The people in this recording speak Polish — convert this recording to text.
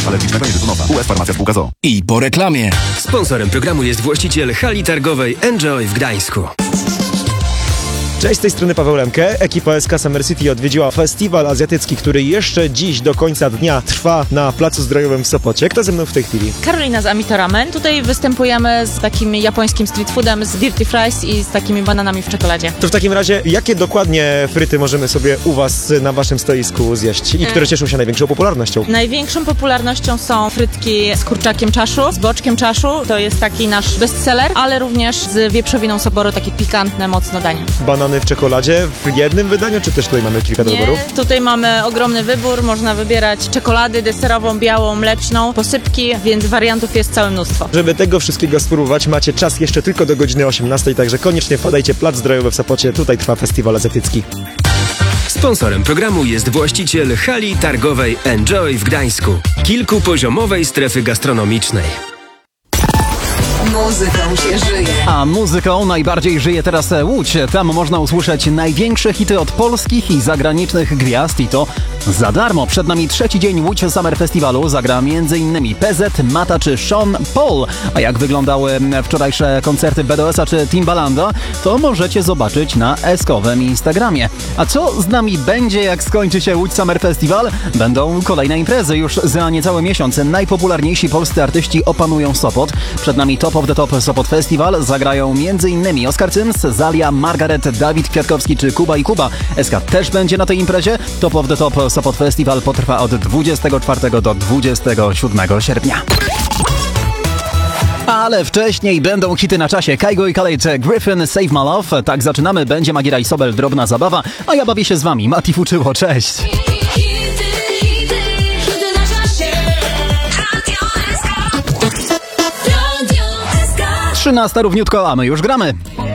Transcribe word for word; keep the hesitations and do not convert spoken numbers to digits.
alergicznego nieżytu nosa. U S Farmacja Spółka z o o. I po reklamie. Sponsorem programu jest właściciel hali targowej Enjoy w Gdańsku. Cześć, z tej strony Paweł Lemke. Ekipa S K Summer City odwiedziła festiwal azjatycki, który jeszcze dziś do końca dnia trwa na Placu Zdrojowym w Sopocie. Kto ze mną w tej chwili? Karolina z Amito Ramen. Tutaj występujemy z takim japońskim street foodem, z dirty fries i z takimi bananami w czekoladzie. To w takim razie, jakie dokładnie fryty możemy sobie u Was na Waszym stoisku zjeść i które cieszą się największą popularnością? Największą popularnością są frytki z kurczakiem czaszu, z boczkiem czaszu. To jest taki nasz bestseller, ale również z wieprzowiną soboru, takie pikantne mocno danie. Banany w czekoladzie w jednym wydaniu, czy też tutaj mamy kilka do wyboru? Nie, tutaj mamy ogromny wybór, można wybierać czekoladę deserową, białą, mleczną, posypki, więc wariantów jest całe mnóstwo. Żeby tego wszystkiego spróbować, macie czas jeszcze tylko do godziny osiemnastej, także koniecznie wpadajcie, Plac Zdrojowy w Sopocie, tutaj trwa festiwal azjatycki. Sponsorem programu jest właściciel hali targowej Enjoy w Gdańsku, kilkupoziomowej strefy gastronomicznej. Muzyką się żyje. A muzyką najbardziej żyje teraz Łódź. Tam można usłyszeć największe hity od polskich i zagranicznych gwiazd i to za darmo. Przed nami trzeci dzień Łódź Summer Festiwalu. Zagra m.in. P Z, Mata czy Sean Paul. A jak wyglądały wczorajsze koncerty B D O S-a czy Timbalanda, to możecie zobaczyć na eskowym Instagramie. A co z nami będzie, jak skończy się Łódź Summer Festival? Będą kolejne imprezy. Już za niecały miesiąc najpopularniejsi polscy artyści opanują Sopot. Przed nami Top of the Top Sopot Festival. Zagrają m.in. Oskar Cyms, Zalia, Margaret, Dawid Kwiatkowski czy Kuba i Kuba. S K też będzie na tej imprezie. Top of the Top Sopot Festival potrwa od dwudziestego czwartego do dwudziestego siódmego sierpnia. Ale wcześniej będą hity na czasie. Kaigo i Khaled, Griffin, Save My Love. Tak zaczynamy. Będzie Magira i Sobel, Drobna Zabawa. A ja bawię się z wami. Mati Fuczyło, cześć. trzynasta równiutko, a my już gramy.